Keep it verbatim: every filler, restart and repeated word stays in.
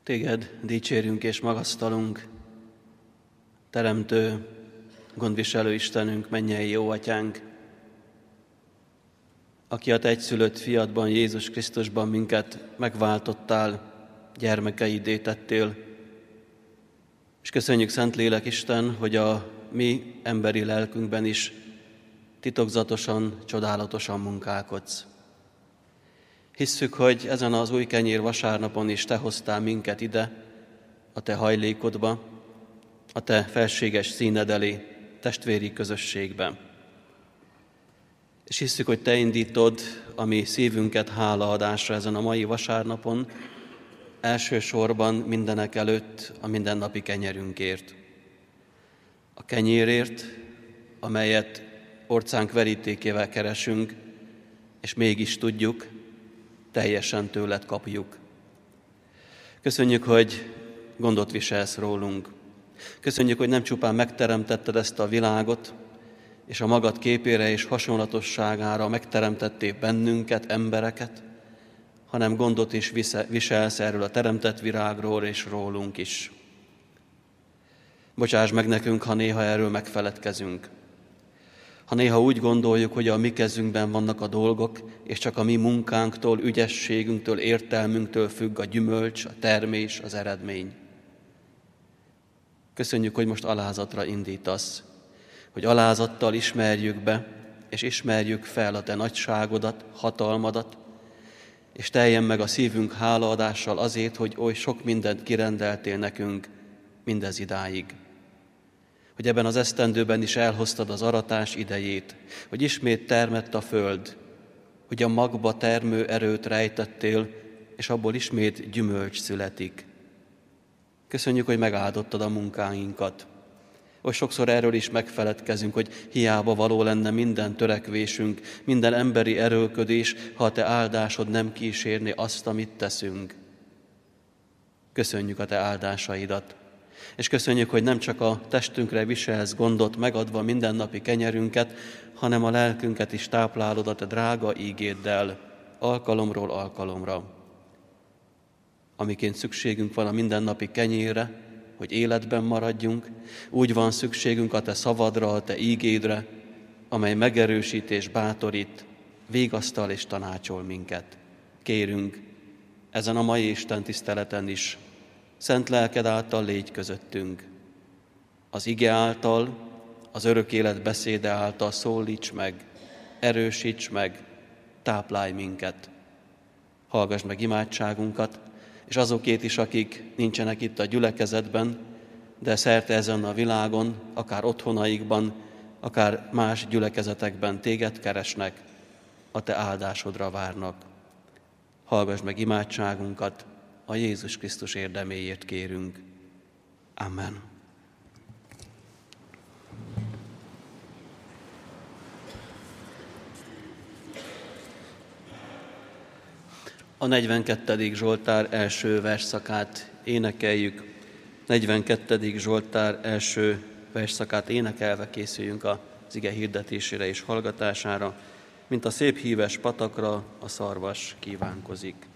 Téged dicsérünk és magasztalunk, Teremtő, gondviselő Istenünk, mennyei jó Atyánk, aki a te egyszülött fiadban, Jézus Krisztusban minket megváltottál, gyermekeidé tettél. És köszönjük, Szentlélek Isten, hogy a mi emberi lelkünkben is titokzatosan, csodálatosan munkálkodsz. Hisszük, hogy ezen az új kenyér vasárnapon is te hoztál minket ide, a te hajlékodba, a te felséges színed elé, testvéri közösségbe. És hisszük, hogy te indítod a mi szívünket hálaadásra ezen a mai vasárnapon, elsősorban mindenek előtt a mindennapi kenyerünkért. A kenyérért, amelyet orcánk verítékével keresünk, és mégis tudjuk, teljesen tőled kapjuk. Köszönjük, hogy gondot viselsz rólunk. Köszönjük, hogy nem csupán megteremtetted ezt a világot, és a magad képére és hasonlatosságára megteremtettél bennünket, embereket, hanem gondot is viselsz erről a teremtett virágról és rólunk is. Bocsáss meg nekünk, ha néha erről megfeledkezünk. Ha néha úgy gondoljuk, hogy a mi kezünkben vannak a dolgok, és csak a mi munkánktól, ügyességünktől, értelmünktől függ a gyümölcs, a termés, az eredmény. Köszönjük, hogy most alázatra indítasz, hogy alázattal ismerjük be, és ismerjük fel a te nagyságodat, hatalmadat, és teljen meg a szívünk hálaadással azért, hogy oly sok mindent kirendeltél nekünk mindez idáig. Hogy ebben az esztendőben is elhoztad az aratás idejét, hogy ismét termett a föld, hogy a magba termő erőt rejtettél, és abból ismét gyümölcs születik. Köszönjük, hogy megáldottad a munkáinkat. Hogy sokszor erről is megfeledkezünk, hogy hiába való lenne minden törekvésünk, minden emberi erőlködés, ha a te áldásod nem kísérni azt, amit teszünk. Köszönjük a te áldásaidat, és köszönjük, hogy nem csak a testünkre viselsz gondot, megadva mindennapi kenyerünket, hanem a lelkünket is táplálod a te drága ígéddel, alkalomról alkalomra. Amiként szükségünk van a mindennapi kenyérre, hogy életben maradjunk, úgy van szükségünk a te szavadra, a te ígédre, amely megerősít és bátorít, vigasztal és tanácsol minket. Kérünk, ezen a mai Isten tiszteleten is, szent lelked által légy közöttünk. Az ige által, az örök élet beszéde által szólíts meg, erősíts meg, táplálj minket. Hallgass meg imádságunkat, és azokét is, akik nincsenek itt a gyülekezetben, de szerte ezen a világon, akár otthonaikban, akár más gyülekezetekben téged keresnek, a te áldásodra várnak. Hallgass meg imádságunkat, a Jézus Krisztus érdeméért kérünk. Amen. A negyvenkettedik Zsoltár első versszakát énekeljük. negyvenkettedik Zsoltár első versszakát énekelve készüljünk az ige hirdetésére és hallgatására, mint a szép híves patakra a szarvas kívánkozik.